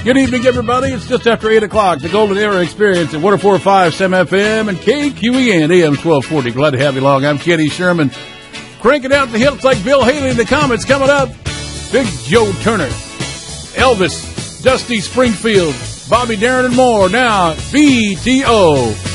Good evening, everybody. It's just after 8 o'clock. The Golden Era Experience at 104.5 SEM FM and KQEN AM 1240. Glad to have you along. I'm Kenny Sherman. Cranking out the hits like Bill Haley in the comments. Coming up, Big Joe Turner, Elvis, Dusty Springfield, Bobby Darin, and more. Now, BTO.